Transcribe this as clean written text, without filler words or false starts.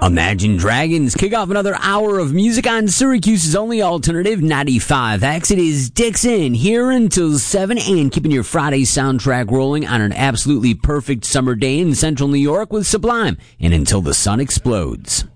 Imagine Dragons kick off another hour of music on Syracuse's only alternative 95X. It is Dixon here until 7 and keeping your Friday soundtrack rolling on an absolutely perfect summer day in central New York with Sublime and Until the Sun Explodes.